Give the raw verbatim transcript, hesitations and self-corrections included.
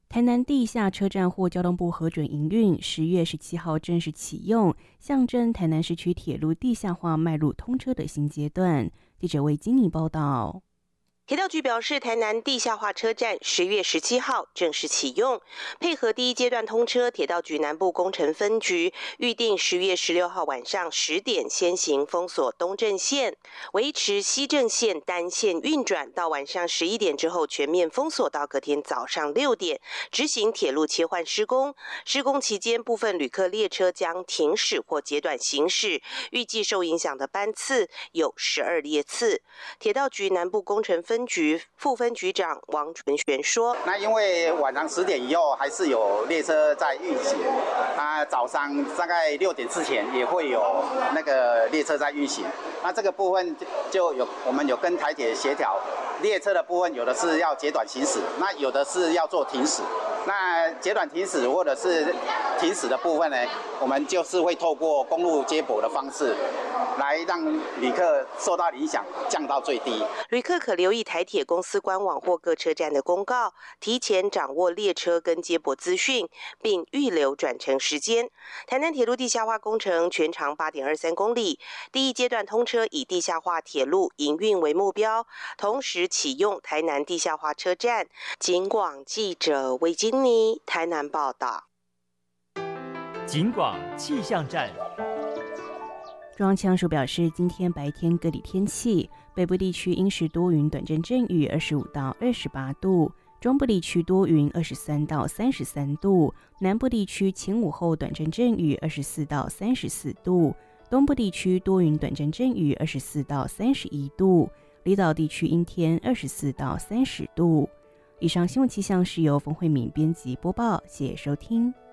台南地下车站获交通部核准营运，十月十七号正式启用，象征台南市区铁路地下化迈入通车的新阶段。记者为金妮报道。 铁道局表示，台南地下化车站十月十七号正式启用，配合第一阶段通车，铁道局南部工程分局预定十月十六号晚上十点先行封锁东正线，维持西正线单线运转到晚上十一点之后全面封锁到隔天早上六点，执行铁路切换施工。施工期间，部分旅客列车将停驶或截短行驶，预计受影响的班次有十二列次。铁道局南部工程分局副分局长王纯璇说：“ 那因为晚上十点以后还是有列车在运行，啊，早上大概六点之前也会有那个列车在运行。那这个部分就有我们有跟台铁协调，列车的部分有的是要截短行驶，那有的是要做停驶。那截短停驶或者是停驶的部分呢，我们就是会透过公路接驳的方式，来让旅客受到影响降到最低。 旅客可留意台铁公司官网或各车站的公告，提前掌握列车跟接驳资讯，并预留转乘时间。台南铁路地下化工程全长 八点二三公里，第一阶段通车以地下化铁路营运为目标，同时启用台南地下化车站。警广记者魏金妮台南报道。 警广气象站。 中央气象署表示，今天白天各地天气，北部地区阴时多云，短阵阵雨，二十五到二十八度；中部地区多云，二十三到三十三度；南部地区晴午后短阵阵雨，二十四到三十四度；东部地区多云，短阵阵雨，二十四到三十一度；离岛地区阴天，二十四到三十度。以上新闻气象是由冯慧敏编辑播报，谢谢收听。